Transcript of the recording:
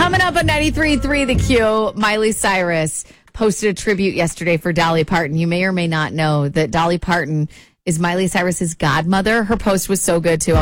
Coming up on 93.3 The Q, Miley Cyrus posted a tribute yesterday for Dolly Parton. You may or may not know that Dolly Parton is Miley Cyrus's godmother. Her post was so good, too.